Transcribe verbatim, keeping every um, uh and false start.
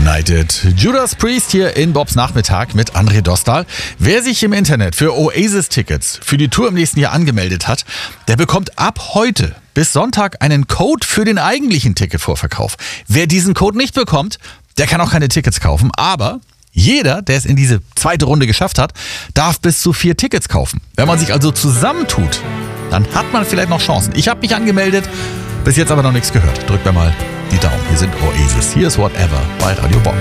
United. Judas Priest hier in Bobs Nachmittag mit André Dostal. Wer sich im Internet für Oasis-Tickets für die Tour im nächsten Jahr angemeldet hat, der bekommt ab heute bis Sonntag einen Code für den eigentlichen Ticketvorverkauf. Wer diesen Code nicht bekommt, der kann auch keine Tickets kaufen, aber jeder, der es in diese zweite Runde geschafft hat, darf bis zu vier Tickets kaufen. Wenn man sich also zusammentut, dann hat man vielleicht noch Chancen. Ich habe mich angemeldet, bis jetzt aber noch nichts gehört. Drückt mir mal die Daumen. Hier sind Oasis. Hier ist Whatever bei Radio Bob.